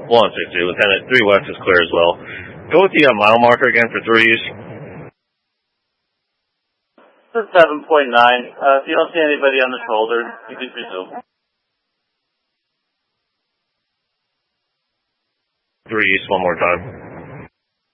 160, Lieutenant. 3 West is clear as well. Go with the mile marker again for 3 East. This is 7.9. If you don't see anybody on the shoulder, you can resume. 3 East one more time.